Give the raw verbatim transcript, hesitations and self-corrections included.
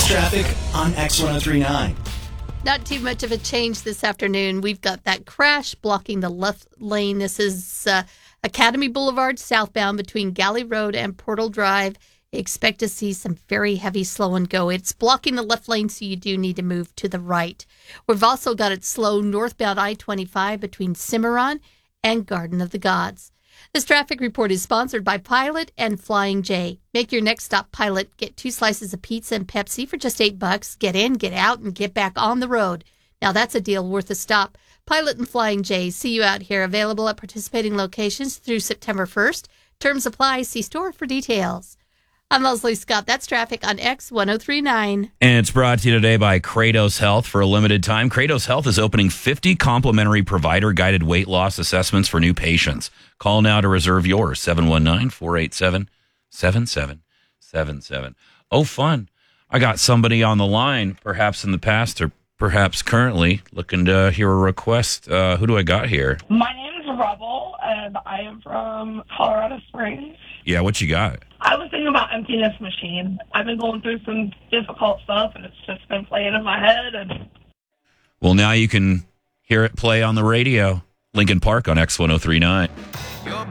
traffic on X ten thirty-nine. Not too much of a change this afternoon. We've got that crash blocking the left lane. This is uh, Academy Boulevard southbound between Galley Road and Portal Drive. Expect to see some very heavy slow and go. It's blocking the left lane, so you do need to move to the right. We've also got it slow northbound I twenty-five between Cimarron and Garden of the Gods. This traffic report is sponsored by Pilot and Flying J. Make your next stop Pilot. Get two slices of pizza and Pepsi for just eight bucks. Get in, get out, and get back on the road. Now that's a deal worth a stop. Pilot and Flying J. See you out here. Available at participating locations through September first. Terms apply. See store for details. I'm Leslie Scott. That's traffic on X ten thirty-nine. And it's brought to you today by Kratos Health. For a limited time, Kratos Health is opening fifty complimentary provider-guided weight loss assessments for new patients. Call now to reserve yours, seven one nine, four eight seven, seven seven seven seven. Oh, fun. I got somebody on the line, perhaps in the past or perhaps currently, looking to hear a request. Uh, who do I got here? My name is Rebel, and I am from Colorado Springs. Yeah, what you got? I was thinking about Emptiness Machine. I've been going through some difficult stuff, and it's just been playing in my head. And Well, now you can hear it play on the radio. Lincoln Park on X ten thirty-nine.